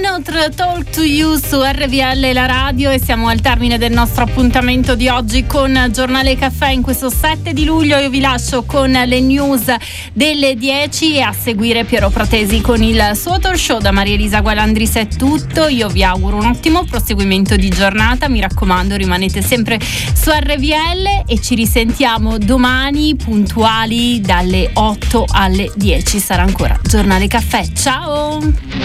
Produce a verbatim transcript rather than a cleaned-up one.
Monot Talk to You su R V L la radio, e siamo al termine del nostro appuntamento di oggi con Giornale Caffè in questo sette di luglio. Io vi lascio con le news delle dieci e a seguire Piero Pratesi con il suo talk show. Da Maria Elisa Gualandris è tutto, io vi auguro un ottimo proseguimento di giornata, mi raccomando rimanete sempre su R V L e ci risentiamo domani puntuali dalle otto alle dieci, sarà ancora Giornale Caffè, ciao!